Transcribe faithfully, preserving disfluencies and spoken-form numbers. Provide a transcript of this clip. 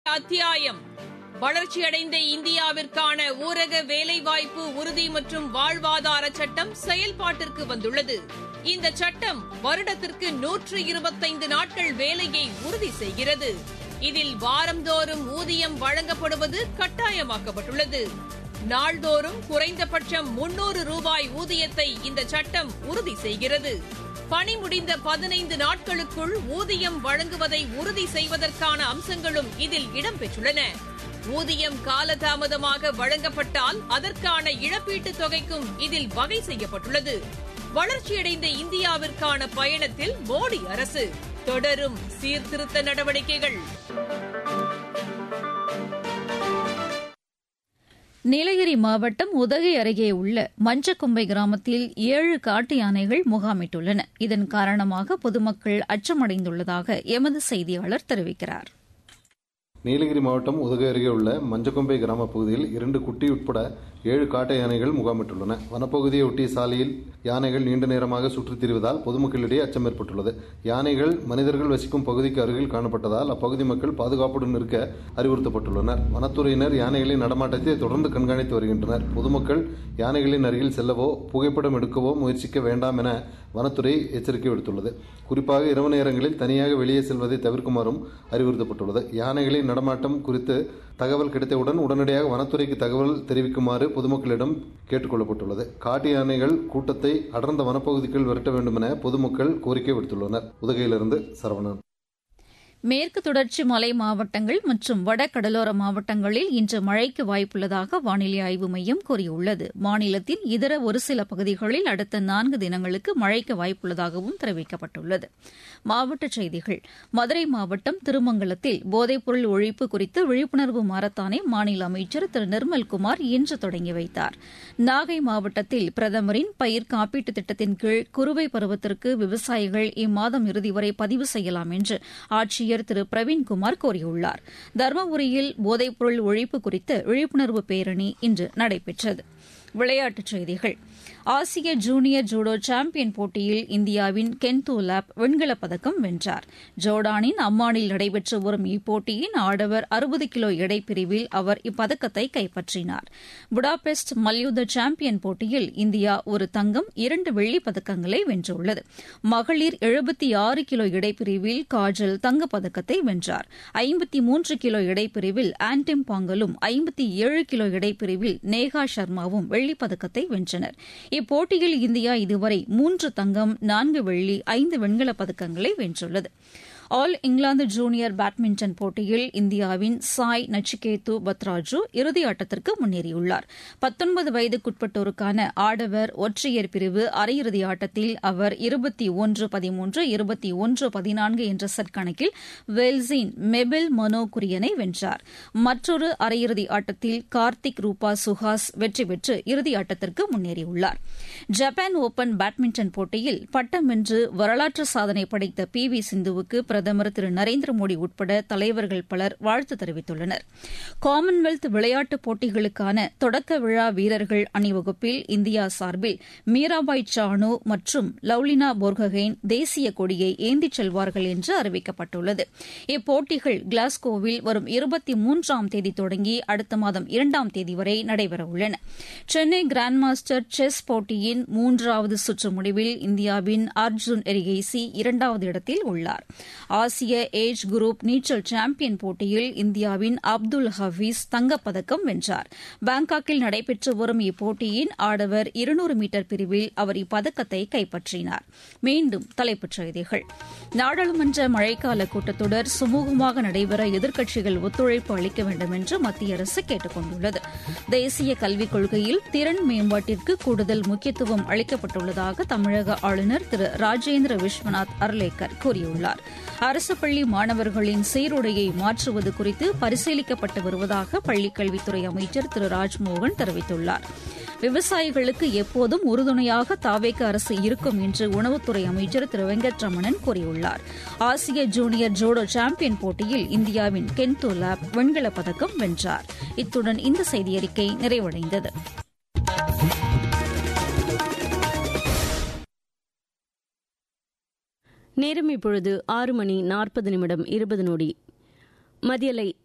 அத்தியாயம் வளர்ச்சியடைந்த இந்தியாவிற்கான ஊரக வேலைவாய்ப்பு உறுதி மற்றும் வாழ்வாதார சட்டம் செயல்பாட்டிற்கு வந்துள்ளது. இந்த சட்டம் வருடத்திற்கு நூற்று இருபத்தைந்து நாட்கள் வேலையை உறுதி செய்கிறது. இதில் வாரந்தோறும் ஊதியம் வழங்கப்படுவது கட்டாயமாக்கப்பட்டுள்ளது. நாள்தோறும் குறைந்தபட்சம் முன்னூறு ரூபாய் ஊதியத்தை இந்த சட்டம் உறுதி செய்கிறது. பணி முடிந்த பதினைந்து நாட்களுக்குள் ஊதியம் வழங்குவதை உறுதி செய்வதற்கான அம்சங்களும் இதில் இடம்பெற்றுள்ளன. ஊதியம் காலதாமதமாக வழங்கப்பட்டால் அதற்கான இழப்பீட்டுத் தொகைக்கும் இதில் வகை செய்யப்பட்டுள்ளது. வளர்ச்சியடைந்த இந்தியாவிற்கான பயணத்தில் மோடி அரசு தொடரும் சீர்திருத்த நடவடிக்கைகள். நீலகிரி மாவட்டம் உதகை அருகே உள்ள மஞ்சக்கொம்பை கிராமத்தில் ஏழு காட்டு யானைகள் முகாமிட்டுள்ளன. இதன் காரணமாக பொதுமக்கள் அச்சமடைந்துள்ளதாக எமது செய்தியாளர் தெரிவிக்கிறார். நீலகிரி மாவட்டம் உதகை அருகே உள்ள மஞ்சக்கொம்பை கிராம பகுதியில் இரண்டு குட்டி உட்பட ஏழு காட்டு யானைகள் முகாமிட்டுள்ளன. வனப்பகுதியை ஒட்டிய சாலையில் யானைகள் நீண்ட நேரமாக சுற்றித் திரிவதால் பொதுமக்களிடையே அச்சம் ஏற்பட்டுள்ளது. யானைகள் மனிதர்கள் வசிக்கும் பகுதிக்கு அருகில் காணப்பட்டதால் அப்பகுதி மக்கள் பாதுகாப்புடன் இருக்க அறிவுறுத்தப்பட்டுள்ளனர். வனத்துறையினர் யானைகளின் நடமாட்டத்தை தொடர்ந்து கண்காணித்து வருகின்றனர். பொதுமக்கள் யானைகளின் அருகில் செல்லவோ புகைப்படம் எடுக்கவோ முயற்சிக்க வேண்டாம் என வனத்துறை எச்சரிக்கை விடுத்துள்ளது. குறிப்பாக இரவு நேரங்களில் தனியாக வெளியே செல்வதை தவிர்க்குமாறும் அறிவுறுத்தப்பட்டுள்ளது. யானைகளின் நடமாட்டம் குறித்து தகவல் கிடைத்தவுடன் உடனடியாக வனத்துறைக்கு தகவல் தெரிவிக்குமாறு பொதுமக்களிடம் கேட்டுக் கொள்ளப்பட்டுள்ளது. காட்டு யானைகள் கூட்டத்தை அடர்ந்த வனப்பகுதிக்குள் விரட்ட வேண்டும் என பொதுமக்கள் கோரிக்கை விடுத்துள்ளனர். உதகையிலிருந்து சரவணன். மேற்கு தொடர்ச்சி மலை மாவட்டங்கள் மற்றும் வட கடலோர மாவட்டங்களில் இன்று மழைக்கு வாய்ப்புள்ளதாக வானிலை ஆய்வு மையம் கூறியுள்ளது. மாநிலத்தின் இதர ஒரு சில பகுதிகளில் அடுத்த நான்கு தினங்களுக்கு மழைக்கு வாய்ப்புள்ளதாகவும் தெரிவிக்கப்பட்டுள்ளது. மாவட்டச் செய்திகள். மதுரை மாவட்டம் திருமங்கலத்தில் போதைப்பொருள் ஒழிப்பு குறித்து விழிப்புணர்வு மாரத்தானை மாநில அமைச்சர் திரு நிர்மல்குமார் இன்று தொடங்கி வைத்தார். நாகை மாவட்டத்தில் பிரதமரின் பயிர் காப்பீட்டுத் திட்டத்தின் கீழ் குறுவை பருவத்திற்கு விவசாயிகள் இம்மாதம் இறுதி வரை பதிவு செய்யலாம் என்று ஆட்சியர் திரு பிரவீன்குமார் கூறியுள்ளார். தருமபுரியில் போதைப்பொருள் ஒழிப்பு குறித்த விழிப்புணர்வு பேரணி இன்று நடைபெற்றது. விளையாட்டுச் செய்திகள். ஆசிய ஜூனியர் ஜூடோ சாம்பியன் போட்டியில் இந்தியாவின் கென்தோ லாப் வெண்கலப் பதக்கம் வென்றார். ஜோர்டானின் அம்மானில் நடைபெற்று வரும் இப்போட்டியின் ஆடவர் அறுபது கிலோ எடை பிரிவில் அவர் இப்பதக்கத்தை கைப்பற்றினார். புடாபெஸ்ட் மல்யுத்த சாம்பியன் போட்டியில் இந்தியா ஒரு தங்கம் இரண்டு வெள்ளிப் பதக்கங்களை வென்றுள்ளது. மகளிர் எழுபத்தி ஆறு கிலோ எடை பிரிவில் காஜல் தங்கப்பதக்கத்தை வென்றார். ஐம்பத்தி மூன்று கிலோ எடை பிரிவில் ஆன்டிம் பாங்கலும் ஐம்பத்தி ஏழு கிலோ எடை பிரிவில் நேகா சர்மாவும் வெள்ளிப் பதக்கத்தை வென்றனர். இப்போட்டியில் இந்தியா இதுவரை மூன்று தங்கம் நான்கு வெள்ளி ஐந்து வெண்கலப் பதக்கங்களை வென்றுள்ளது. ஆல் இங்கிலாந்து ஜூனியர் பேட்மிண்டன் போட்டியில் இந்தியாவின் சாய் நச்சிகேத்து பத்ராஜு இறுதியாட்டத்திற்கு முன்னேறியுள்ளார். பத்தொன்பது வயதுக்குட்பட்டோருக்கான ஆடவர் ஒற்றையர் பிரிவு அரையிறுதி ஆட்டத்தில் அவர் இருபத்தி ஒன்று பதிமூன்று இருபத்தி ஒன்று பதினான்கு என்ற செட் கணக்கில் வேல்ஸின் மெபெல் மனோ குரியனை வென்றார். மற்றொரு அரையிறுதி ஆட்டத்தில் கார்த்திக் ரூபா சுஹாஸ் வெற்றி பெற்று இறுதியாட்டத்திற்கு முன்னேறியுள்ளார். ஜப்பான் ஓபன் பேட்மிண்டன் போட்டியில் பட்டம் வென்று வரலாற்று சாதனை படைத்த பி வி சிந்துவுக்கு பிரதமர் திரு நரேந்திர மோடி உட்பட தலைவர்கள் பலர் வாழ்த்து தெரிவித்துள்ளனர். காமன்வெல்த் விளையாட்டுப் போட்டிகளுக்கான தொடக்க விழா வீரர்கள் அணிவகுப்பில் இந்தியா சார்பில் மீராபாய் சானு மற்றும் லவ்லினா போர்கஹெய்ன் தேசிய கொடியை ஏந்திச் செல்வார்கள் என்று அறிவிக்கப்பட்டுள்ளது. இப்போட்டிகள் கிளாஸ்கோவில் வரும் இருபத்தி மூன்றாம் தேதி தொடங்கி அடுத்த மாதம் இரண்டாம் தேதி வரை நடைபெறவுள்ளன. சென்னை கிராண்ட் மாஸ்டர் செஸ் போட்டியின் மூன்றாவது சுற்று முடிவில் இந்தியாவின் அர்ஜுன் எரிகேசி இரண்டாவது இடத்தில் உள்ளார். ஆசிய ஏஜ் குரூப் நீச்சல் சாம்பியன் போட்டியில் இந்தியாவின் அப்துல் ஹபீஸ் தங்கப்பதக்கம் வென்றார். பாங்காக்கில் நடைபெற்று வரும் இப்போட்டியின் ஆடவர் இருநூறு மீட்டர் பிரிவில் அவர் இப்பதக்கத்தை கைப்பற்றினார். மீண்டும் தலைப்புச் செய்திகள். நாடாளுமன்ற மழைக்கால கூட்டத்தொடர் சுமூகமாக நடைபெற எதிர்க்கட்சிகள் ஒத்துழைப்பு அளிக்க வேண்டும் என்று மத்திய அரசு கேட்டுக் கொண்டுள்ளது. தேசிய கல்விக் கொள்கையில் திறன் மேம்பாட்டிற்கு கூடுதல் முக்கியத்துவம் அளிக்கப்பட்டுள்ளதாக தமிழக ஆளுநர் திரு ராஜேந்திர விஸ்வநாத் அர்லேக்கர் கூறியுள்ளார். அரசு பள்ளி மாணவர்களின் சீருடையை மாற்றுவது குறித்து பரிசீலிக்கப்பட்டு வருவதாக பள்ளிக்கல்வித்துறை அமைச்சர் திரு ராஜ்மோகன் தெரிவித்துள்ளார். விவசாயிகளுக்கு எப்போதும் உறுதுணையாக தாவேக அரசு இருக்கும் என்று உணவுத்துறை அமைச்சர் திரு வெங்கட்ரமணன் கூறியுள்ளார். ஆசிய ஜூனியர் ஜூடோ சாம்பியன் போட்டியில் இந்தியாவின் கென்தோ லாப் வெண்கலப் பதக்கம் வென்றார். இத்துடன் இந்த செய்தியறிக்கை நிறைவடைந்தது. நேரம் இப்பொழுது ஆறு மணி நாற்பது நிமிடம் இருபது நொடி. மதியலை